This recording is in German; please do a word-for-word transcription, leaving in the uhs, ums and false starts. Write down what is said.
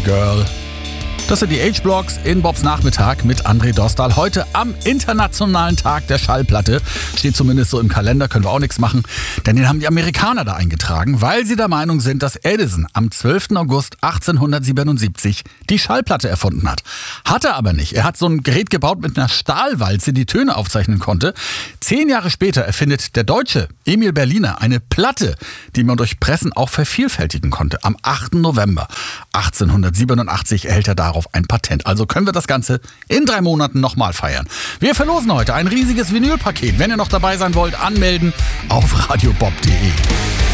Girl. Das sind die H-Blocks in Bobs Nachmittag mit André Dostal. Heute am Internationalen Tag der Schallplatte. Steht zumindest so im Kalender, können wir auch nichts machen. Denn den haben die Amerikaner da eingetragen, weil sie der Meinung sind, dass Edison am zwölften August achtzehnhundertsiebenundsiebzig die Schallplatte erfunden hat. Hat er aber nicht. Er hat so ein Gerät gebaut mit einer Stahlwalze, die Töne aufzeichnen konnte. Zehn Jahre später erfindet der Deutsche Emil Berliner eine Platte, die man durch Pressen auch vervielfältigen konnte. Am achten November achtzehnhundertsiebenundachtzig erhält er darauf ein Patent. Also können wir das Ganze in drei Monaten nochmal feiern. Wir verlosen heute ein riesiges Vinylpaket. Wenn ihr noch dabei sein wollt, anmelden auf radiobob punkt de.